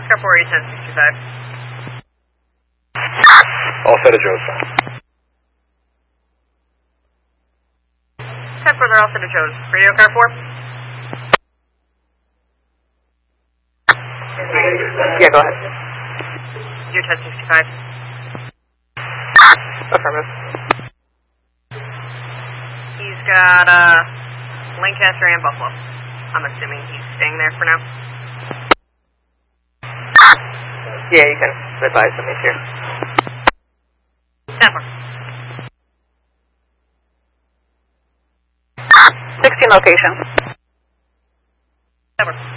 Scar 480, 1065. All set at Joe's. 10 further, all set at Joe's. Radio car 4? Yeah, go ahead. You're 1065. Affirmative. He's got Lancaster and Buffalo. I'm assuming he's staying there for now. Yeah, you can advise them he's here. 10 4. 16 location. 10 4.